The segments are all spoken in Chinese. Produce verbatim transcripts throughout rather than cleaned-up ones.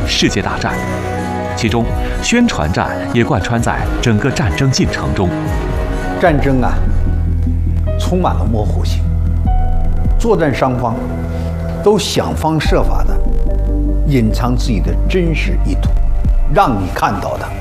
世界大战，其中宣传战也贯穿在整个战争进程中。 战争啊，充满了模糊性，作战双方都想方设法的隐藏自己的真实意图，让你看到的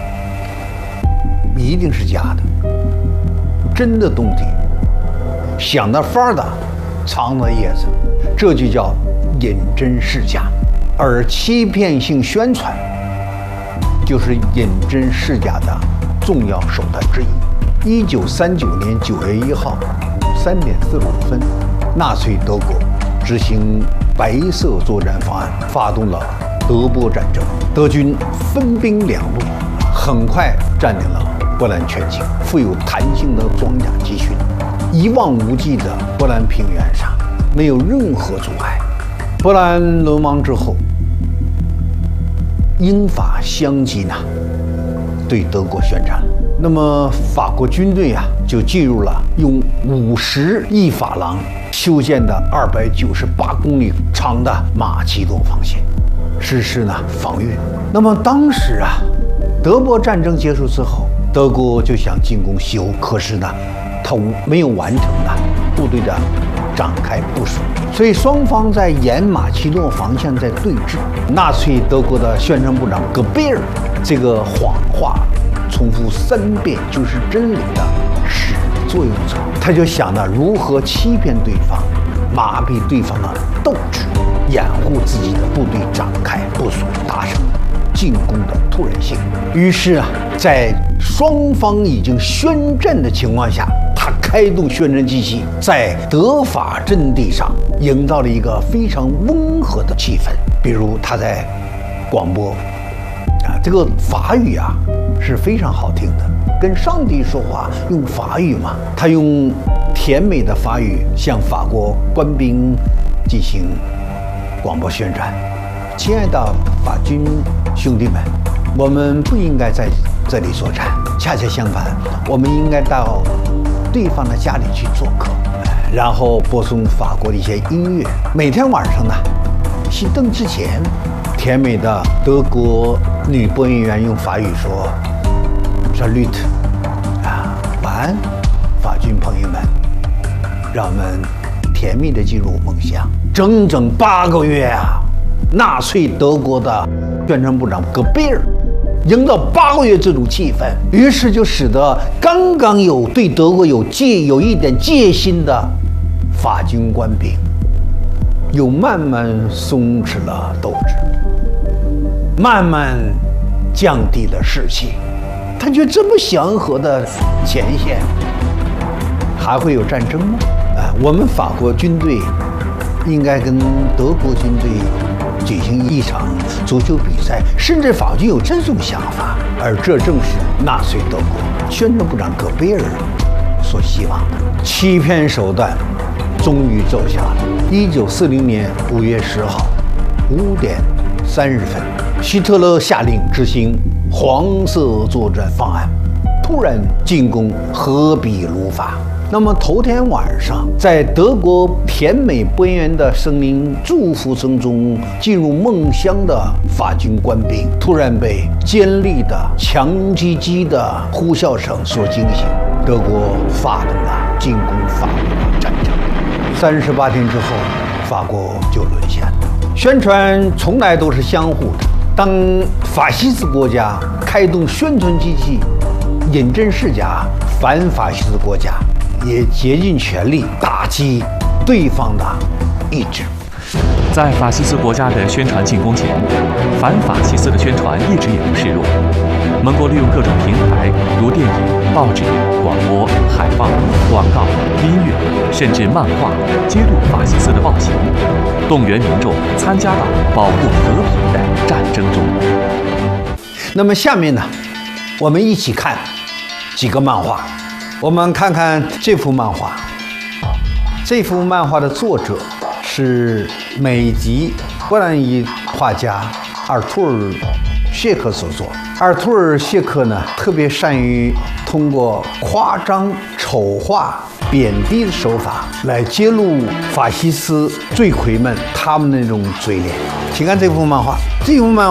一定是假的，真的东西想的法儿的藏的叶子，这就叫引真示假。而欺骗性宣传就是引真示假的重要手段之一。一九三九年九月一号三点四十五分，纳粹德国执行白色作战方案，发动了德波战争。德军分兵两路，很快占领了波兰全境。富有弹性的装甲集群，一望无际的波兰平原上没有任何阻碍。波兰沦亡之后，英法相继呢对德国宣战了。那么法国军队啊就进入了用五十亿法郎修建的二百九十八公里长的马其顿防线，实施呢防御。那么当时啊，德波战争结束之后，德国就想进攻西欧，可是呢，他没有完成呢部队的展开部署，所以双方在沿马其顿防线在对峙。纳粹德国的宣传部长戈贝尔这个谎话重复三遍就是真理的始作俑者，他就想着如何欺骗对方，麻痹对方的斗志，掩护自己的部队展开部署，达成进攻的突然性。于是啊，在双方已经宣战的情况下，他开动宣传机器，在德法阵地上营造了一个非常温和的气氛。比如他在广播啊，这个法语啊是非常好听的，跟上帝说话用法语嘛，他用甜美的法语向法国官兵进行广播宣传：亲爱的法军兄弟们，我们不应该在这里作战，恰恰相反，我们应该到对方的家里去做客，然后播送法国的一些音乐。每天晚上呢，熄灯之前，甜美的德国女播音员用法语说 Salut 啊，晚安，法军朋友们，让我们甜蜜地进入梦乡。整整八个月啊，纳粹德国的宣传部长戈贝尔营造八个月这种气氛，于是就使得刚刚有对德国有戒有一点戒心的法军官兵又慢慢松弛了斗志，慢慢降低了士气。他觉得这么祥和的前线还会有战争吗？啊，我们法国军队应该跟德国军队举行一场足球比赛，甚至法军有这种想法，而这正是纳粹德国宣传部长戈贝尔所希望的。欺骗手段终于奏效了。一九四零年五月十号五点三十分，希特勒下令执行黄色作战方案，突然进攻荷比卢法。那么头天晚上，在德国甜美播音员的声音祝福声中进入梦乡的法军官兵，突然被尖利的强击机的呼啸声所惊醒。德国发动了进攻法国的战争。三十八天之后，法国就沦陷了。宣传从来都是相互的，当法西斯国家开动宣传机器引真示假，反法西斯国家也竭尽全力打击对方的意志。 在法西斯国家的宣传进攻前，反法西斯的宣传一直也不示弱。盟国利用各种平台，如电影、报纸、广播、海报、广告、音乐，甚至漫画，揭露法西斯的暴行，动员民众参加到保护和平的战争中。 那么下面呢，我们一起看几个漫画。我们看看这幅漫画。这幅漫画的作者是美籍波兰裔画家阿尔图尔·谢克所作。阿尔图尔·谢克呢，特别善于通过夸张、丑化、贬低的手法来揭露法西斯罪魁们他们那种嘴脸。请看这幅漫画，这幅漫画。